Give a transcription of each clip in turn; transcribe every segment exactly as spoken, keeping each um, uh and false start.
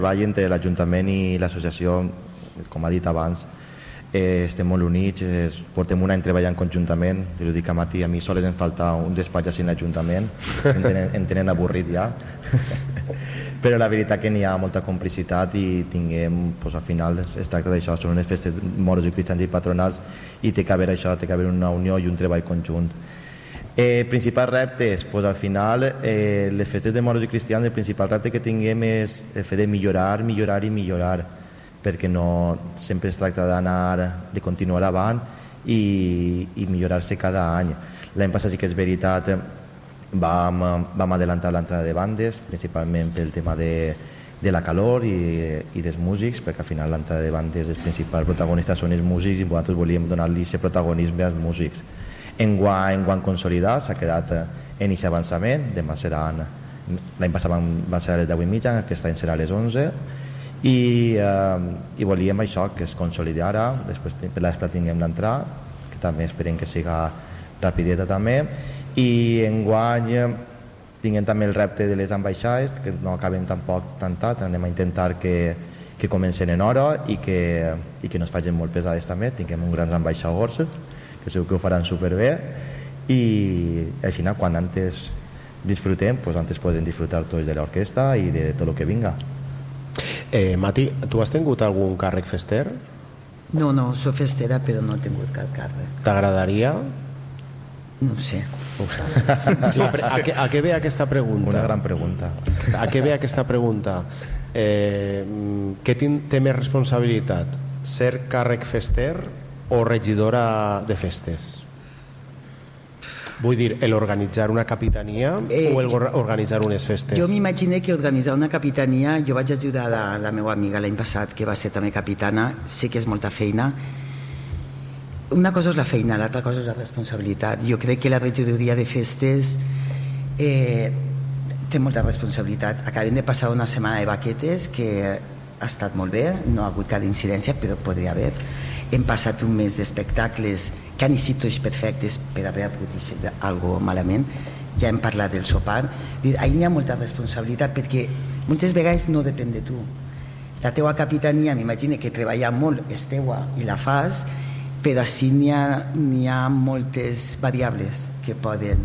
treball entre l'Ajuntament i l'associació, com ha dit abans, eh, estem molt units, eh, portem un any treballant conjuntament, i ho dic a Mati, a mi sols em falta un despatx així en l'Ajuntament, em tenen, em tenen avorrit ja, però la veritat que n'hi ha molta complicitat i tinguem, doncs, al final es, es tracta d'això, són unes festes moros i cristians i patronals i té que haver això, té que haver una unió i un treball conjunt. Eh, principals reptes, doncs al final eh, les festes de moros i cristians, el principal repte que tinguem és el fet de millorar, millorar i millorar, perquè no sempre es tracta d'anar, de continuar avant i, i millorar-se cada any. L'any passat sí que és veritat, vam, vam adelantar l'entrada de bandes, principalment pel tema de, de la calor i, i dels músics, perquè al final l'entrada de bandes, els principals protagonistes són els músics i nosaltres volíem donar-li aquest protagonisme als músics. Enguany, enguany consolidat, s'ha quedat en aquest avançament, demà seran, l'any passat va ser a les deu i mitja, aquest any serà a les onze, i, eh, i volíem això, que es consolidara, després per l'Espla tinguem l'entrada, que també esperem que siga rapideta també, i enguany tinguem també el repte de les ambaixades, que no acaben tampoc tan tard, anem a intentar que, que comencen en hora i que, i que no es facin molt pesades també, tinguem uns grans ambaixadors, que segur que ho faran superbé, i així quan antes disfrutem, pues antes podem disfrutar tots de l'orquestra i de tot el que vinga. Eh, Mati, tu has tingut algun càrrec fester? No, no, soc festera però no he tingut cap càrrec. T'agradaria? No ho sé. No ho saps. Sí, a, què, a què ve aquesta pregunta? Una gran pregunta. A què ve aquesta pregunta? Eh, què té més responsabilitat? Ser càrrec fester o regidora de festes? Vull dir, l'organitzar una capitania eh, o organitzar unes festes? Jo m'imagino que organitzar una capitania, jo vaig ajudar la, la meva amiga l'any passat, que va ser també capitana, sé que és molta feina. Una cosa és la feina, l'altra cosa és la responsabilitat. Jo crec que la regidoria de festes eh, té molta responsabilitat. Acabem de passar una setmana de baquetes que ha estat molt bé, no ha hagut cap incidència, però podria haver. Hem passat un mes d'espectacles que han estat tots perfectes per haver pogut alguna cosa malament. Ja hem parlat del sopar. Ahí n'hi ha molta responsabilitat perquè moltes vegades no depèn de tu. La teua capitania, m'imagino que treballa molt, és teua i la fas, però així n'hi ha, n'hi ha moltes variables que poden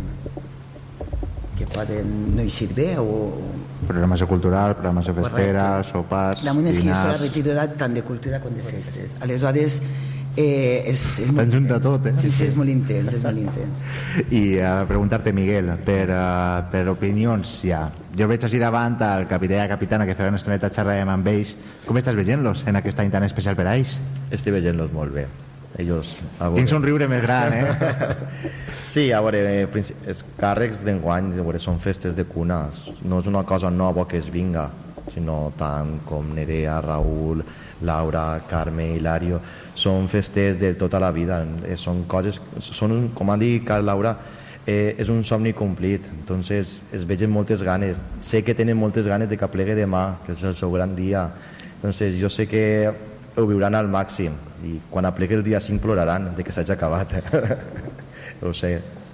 que poden no eixir bé o... Programació cultural, programació festera, sopars, dinars... dinars... Soc la regidora tant de cultura com de festes. Aleshores, eh, és, és molt intens. Tot, eh? Sí, sí, és molt intens, és molt intens. I uh, preguntar-te, Miguel, per, uh, per opinions ja. Jo veig així davant el capità i la capitana que feien una estoneta xerràvem amb ells. Com estàs veient-los en aquest any tan especial per a ells? Estic veient-los molt bé. Ellos, a veure... Tinc somriure més gran, eh? Sí, a veure, els càrrecs d'enguany són festes de cuna, no és una cosa nova que es vinga, sinó tant com Nerea, Raül, Laura, Carme, Hilario, són festes de tota la vida, són coses, són, com ha dit Carl Laura, eh, és un somni complit, entonces es vegen moltes ganes, sé que tenen moltes ganes de que plegui demà, que és el seu gran dia, entonces jo sé que ho viuran al màxim i quan aplegui el dia cinc ploraran de que s'hagi acabat. Ho sé.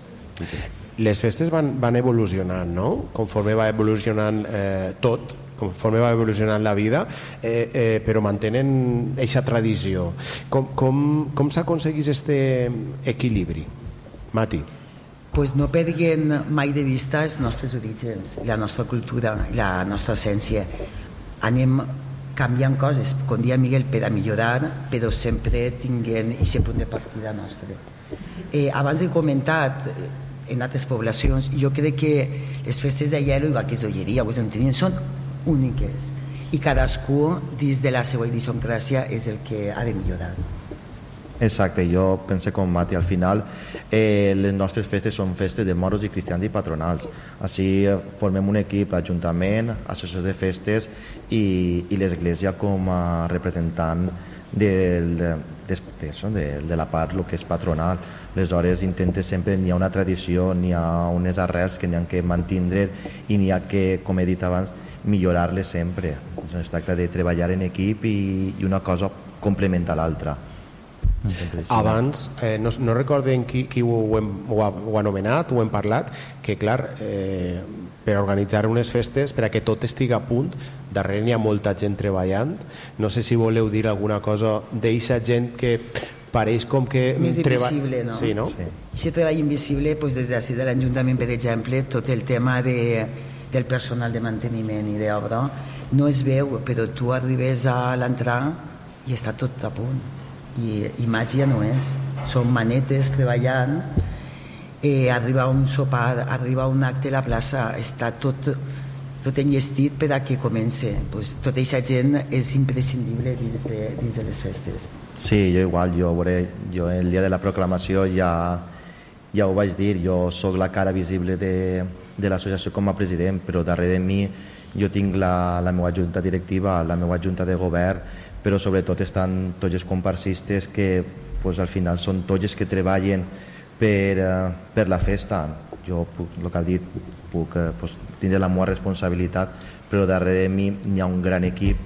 Les festes van, van evolucionant, no? Conforme va evolucionant eh, tot, conforme va evolucionant la vida, eh, eh, però mantenen aquesta tradició. Com, com, com s'aconsegueix aquest equilibri, Mati? Pues no perguem mai de vista els nostres orígens, la nostra cultura, la nostra essència. Anem canviant coses, com dia Miguel, per a millorar, però sempre tinguent aquest punt de partida nostre. Eh, abans he comentat en altres poblacions, jo crec que les festes de Aielo, igual que és Olleria, són úniques i cadascú dins de la seva idiosincràsia és el que ha de millorar. Exacte, jo penso com Mati, al final eh, les nostres festes són festes de moros i cristians i patronals, així formem un equip, Ajuntament, Associació de Festes i, i l'Església com a representant del, de, de, de, de la part el que és patronal. Aleshores intentes sempre, n'hi ha una tradició, n'hi ha unes arrels que n'hi ha que mantindre i n'hi ha que, com he dit abans, millorar-les sempre. Es tracta de treballar en equip i, i una cosa complementa l'altra. Abans, eh, no, no recorden qui, qui ho, hem, ho, ha, ho ha anomenat, ho hem parlat, que clar, eh, per organitzar unes festes, per a que tot estigui a punt, darrere n'hi ha molta gent treballant. No sé si voleu dir alguna cosa d'eixa gent que pareix com que... Més treba... invisible, no? Sí, no? Sí. Aquest treball invisible, pues, des d'ací de l'Ajuntament, per exemple, tot el tema de, del personal de manteniment i d'obra no es veu, però tu arribes a l'entrar i està tot a punt. I, i màgia no és. Són manetes treballant, eh, arriba un sopar, arriba un acte a la plaça, està tot, tot enllestit per a que comenci. Pues, tota aquesta gent és imprescindible dins de, dins de les festes. Sí, jo igual, jo, veuré, jo el dia de la proclamació ja, ja ho vaig dir, jo sóc la cara visible de, de l'associació com a president, però darrere de mi jo tinc la, la meva junta directiva, la meva junta de govern, però sobretot estan tots els comparsistes que pues, al final són tots els que treballen per, uh, per la festa. Jo, puc, el que ha dit, puc uh, pues, tindre la meva responsabilitat, però darrere de mi hi ha un gran equip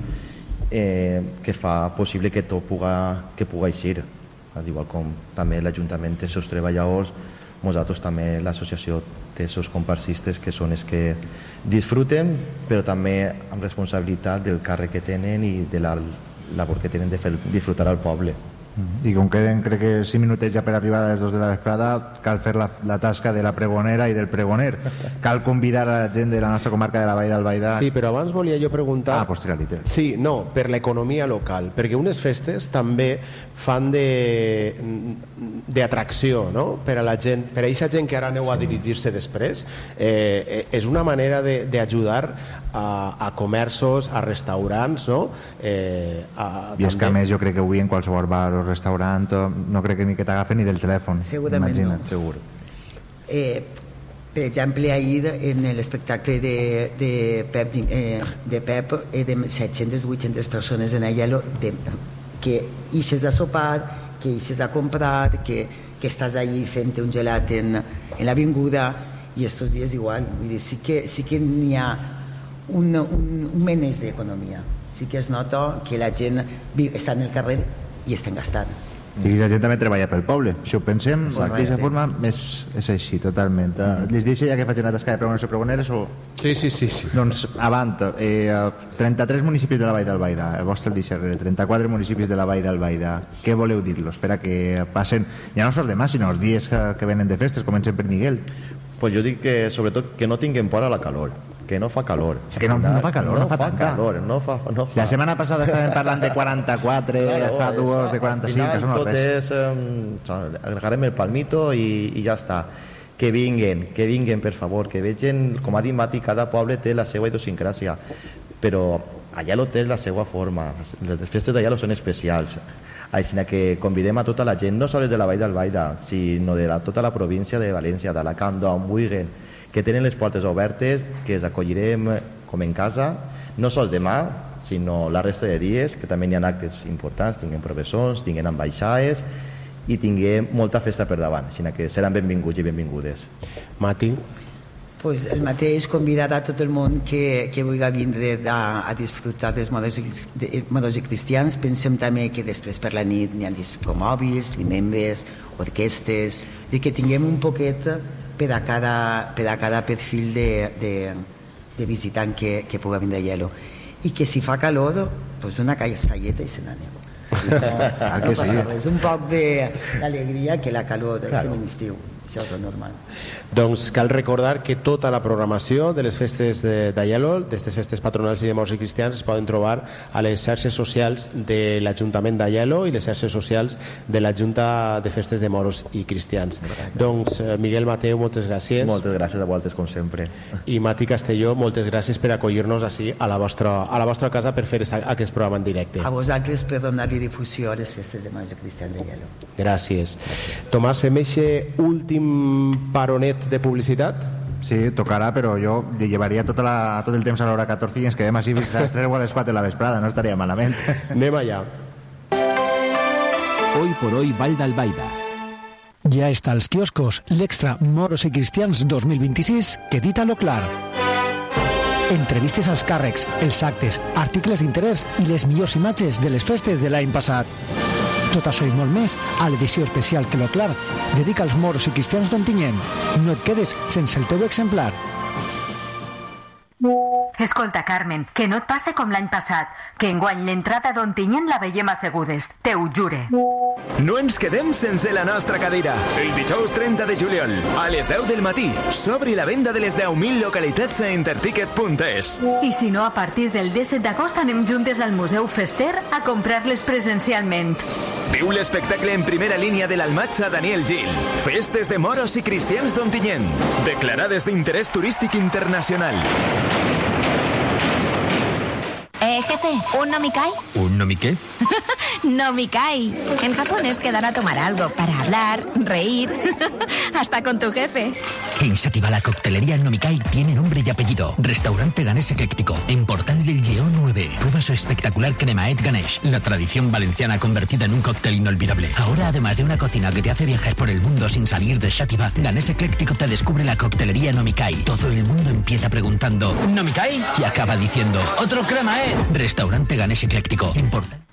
eh, que fa possible que tot puga, que puga eixir. Igual com també l'Ajuntament té els seus treballadors, nosaltres també l'associació té els seus comparsistes que són els que disfruten, però també amb responsabilitat del càrrec que tenen i de la labor que tenen de fer disfrutar al poble. I com queden, crec que cinc minutets ja per arribar a les dos de la vesprada, cal fer la, la tasca de la pregonera i del pregoner. Cal convidar a la gent de la nostra comarca de la Vall d'Albaida. Sí, però abans volia jo preguntar... Ah, pues tira-li. Sí, no, per l'economia local, perquè unes festes també fan de d'atracció, no?, per a la gent, per a aquesta gent que ara aneu a dirigir-se després. Eh, és una manera d'ajudar a, a comerços, a restaurants, no? Eh, a, I és també... que a més jo crec que avui en qualsevol bar o restaurant no crec que ni que t'agafen ni del telèfon. Segurament imagina't, no. Segur. Eh, per exemple, ahir en l'espectacle de, de Pep, eh, de Pep eh, de set-centes a vuit-centes persones en Aielo, de, que ixes a sopar, que ixes a comprar, que, que estàs allí fent un gelat en, en l'avinguda, i estos dies igual. Vull dir, sí que, sí que n'hi ha un, un, un menys d'economia. Sí que es nota que la gent viu, està en el carrer i estan gastant. I la gent també treballa pel poble. Si ho pensem, d'aquesta forma és, és així, totalment. Mm. Les deixo ja que faig una tasca de pregoneres o pregoneres o... Sí, sí, sí, sí. Doncs avant, eh, trenta-tres municipis de la Vall d'Albaida, el vostre el deixaré, trenta-quatre municipis de la Vall d'Albaida. Què voleu dir-los? Per a que passen, ja no sols demà, sinó els dies que, que venen de festes, comencen per Miguel. Pues jo dic que sobretot que no tinguem por a la calor, que no fa calor. Que no, no fa calor, no, no fa, fa tanta. calor, no fa, no fa. La setmana passada estàvem parlant de quaranta-quatre, claro, fa dues de quaranta-cinc, que són tot res. És, um, agarrem el palmito i, i ja està. Que vinguen, que vinguen, per favor, que vegin, com ha dit Mati, cada poble té la seva idiosincràsia, però allà lo té la seva forma. Les festes d'allà lo són especials. Així que convidem a tota la gent, no sols de la Vall d'Albaida, sinó de la, tota la província de València, d'Alacant, d'on vulguin, que tenen les portes obertes, que els acollirem com en casa, no sols demà, sinó la resta de dies, que també hi ha actes importants, tinguem professors, tinguem ambaixades i tinguem molta festa per davant, així que seran benvinguts i benvingudes. Mati? Pues el mateix, convidar a tot el món que, que vulgui vindre a, a disfrutar dels modos, de, modos cristians. Pensem també que després per la nit hi ha discomòbils, trimembres, orquestes, i que tinguem un poquet per a cada, per a cada perfil de, de, de visitant que, que pugui vindre a Aielo. I que si fa calor, pues una cassalleta i se n'anem. No, no passa res, un poc d'alegria que la calor del claro. Estiu. Això és normal. Doncs cal recordar que tota la programació de les festes d'Aielo, d'aquestes festes patronals i de morts i cristians, es poden trobar a les xarxes socials de l'Ajuntament d'Aielo i les xarxes socials de la Junta de Festes de Moros i Cristians. Doncs Miguel Mateu, moltes gràcies. Moltes gràcies a vosaltres, com sempre. I Mati Castelló, moltes gràcies per acollir-nos així a la vostra, a la vostra casa per fer aquest programa en directe. A vosaltres per donar-li difusió a les festes de Moros i Cristians d'Aielo. Gràcies. Tomàs, fem aquest últim paronet de publicitat? Sí, tocarà, però jo li llevaria tota la, tot el temps a l'hora catorze i ens quedem així fins a les tres o a les quatre de la vesprada, no estaria malament. Anem allà. Hoy por hoy Vall d'Albaida. Ya está als kioscos l'extra Moros i Cristians dos mil vint-i-sis que dita lo clar. Entrevistes als càrrecs, els actes, articles d'interès i les millors imatges de les festes de l'any passat. Tot això i molt més a l'edició especial que lo clar dedica als moros i cristians d'Ontinyent. No et quedes sense el teu exemplar. Escolta, Carmen, que no et passe com l'any passat, que enguany l'entrada d'Ontinyent la veiem assegudes, te ho jure. No ens quedem sense la nostra cadira. El dijous trenta de juliol, a les deu del matí, s'obri la venda de les deu mil localitats a interticket punt es. I si no, a partir del disset d'agost anem juntes al Museu Fester a comprar-les presencialment. Viu l'espectacle en primera línia de l'Almatxa Daniel Gil. Festes de moros i cristians d'Ontinyent, declarades d'interès turístic internacional. Eh, jefe, ¿un nomikai? ¿Un nomiqué? Nomikai. En japonés quedan a tomar algo para hablar, reír, hasta con tu jefe. En Xàtiva la coctelería Nomikai tiene nombre y apellido. Restaurante Ganés Ecléctico, en Portal del Lleó nueve. Prueba su espectacular cremaet Ganesh, la tradición valenciana convertida en un cóctel inolvidable. Ahora, además de una cocina que te hace viajar por el mundo sin salir de Xàtiva, Ganés Ecléctico te descubre la coctelería Nomikai. Todo el mundo empieza preguntando ¿Nomikai? Y acaba diciendo ¿otro cremaet? Restaurante Ganés Ecléctico, en Portal.